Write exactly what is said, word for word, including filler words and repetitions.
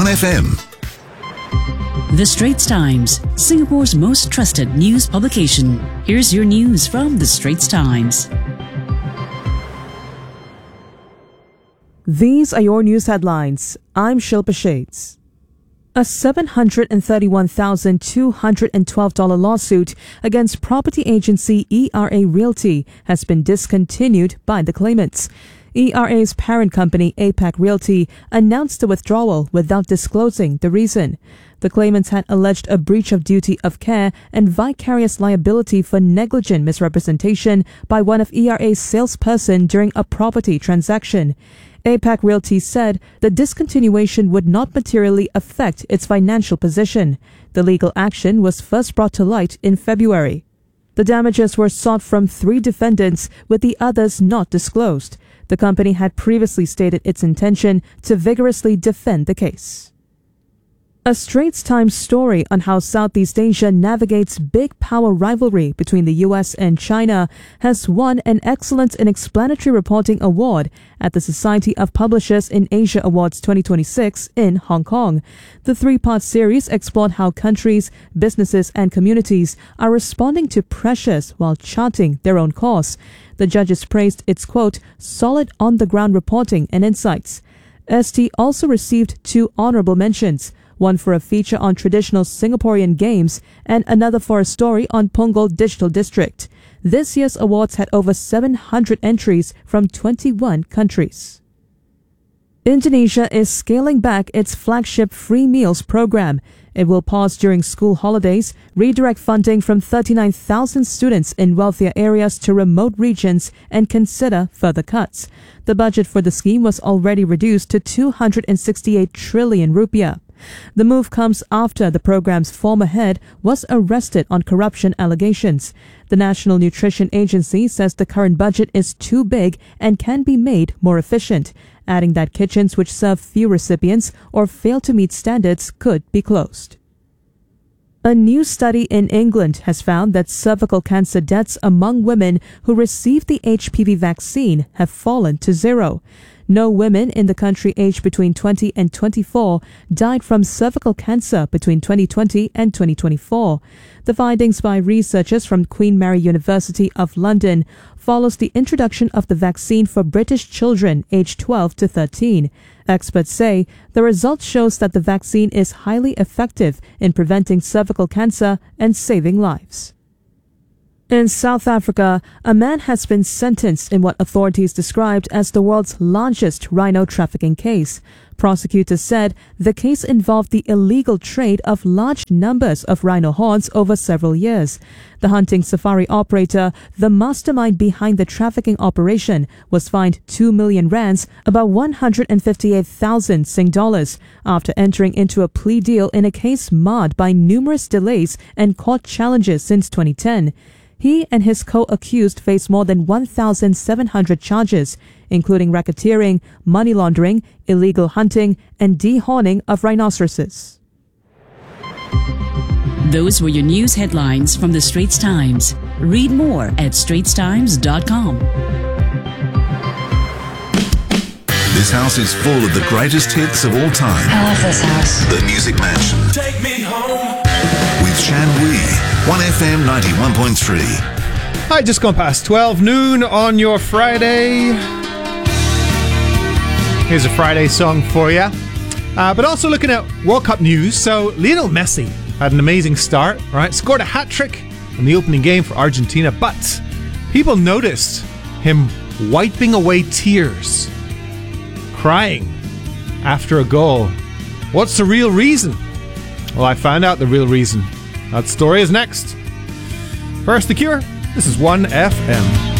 one F M. The Straits Times, Singapore's most trusted news publication. Here's your news from The Straits Times. These are your news headlines. I'm Shilpa Shades. A seven hundred thirty-one thousand two hundred twelve dollars lawsuit against property agency E R A Realty has been discontinued by the claimants. E R A's parent company, Apac Realty, announced the withdrawal without disclosing the reason. The claimants had alleged a breach of duty of care and vicarious liability for negligent misrepresentation by one of E R A's salesperson during a property transaction. Apac Realty said the discontinuation would not materially affect its financial position. The legal action was first brought to light in February. The damages were sought from three defendants, with the others not disclosed. The company had previously stated its intention to vigorously defend the case. A Straits Times story on how Southeast Asia navigates big power rivalry between the U S and China has won an Excellence in Explanatory Reporting Award at the Society of Publishers in Asia Awards twenty twenty-six in Hong Kong. The three-part series explored how countries, businesses and communities are responding to pressures while charting their own course. The judges praised its, quote, solid on-the-ground reporting and insights. S T also received two honorable mentions, one for a feature on traditional Singaporean games and another for a story on Punggol Digital District. This year's awards had over seven hundred entries from twenty-one countries. Indonesia is scaling back its flagship free meals program. It will pause during school holidays, redirect funding from thirty-nine thousand students in wealthier areas to remote regions, and consider further cuts. The budget for the scheme was already reduced to two hundred sixty-eight trillion rupiah. The move comes after the program's former head was arrested on corruption allegations. The National Nutrition Agency says the current budget is too big and can be made more efficient, adding that kitchens which serve few recipients or fail to meet standards could be closed. A new study in England has found that cervical cancer deaths among women who received the H P V vaccine have fallen to zero. No women in the country aged between twenty and twenty-four died from cervical cancer between twenty twenty and twenty twenty-four. The findings by researchers from Queen Mary University of London follows the introduction of the vaccine for British children aged twelve to thirteen. Experts say the result shows that the vaccine is highly effective in preventing cervical cancer and saving lives. In South Africa, a man has been sentenced in what authorities described as the world's largest rhino trafficking case. Prosecutors said the case involved the illegal trade of large numbers of rhino horns over several years. The hunting safari operator, the mastermind behind the trafficking operation, was fined two million rands, about one hundred fifty-eight thousand Sing dollars, after entering into a plea deal in a case marred by numerous delays and court challenges since twenty ten. He and his co-accused face more than one thousand seven hundred charges, including racketeering, money laundering, illegal hunting, and dehorning of rhinoceroses. Those were your news headlines from The Straits Times. Read more at straits times dot com. This house is full of the greatest hits of all time. I love this house. The Music Mansion. Take me home. With Shan Wee, one F M ninety-one point three. Hi, just gone past twelve noon on your Friday. Here's a Friday song for you. Uh, but also looking at World Cup news. So Lionel Messi had an amazing start, right? Scored a hat-trick in the opening game for Argentina, but people noticed him wiping away tears, crying after a goal. What's the real reason? Well, I found out the real reason. That story is next. First, The Cure. This is one F M.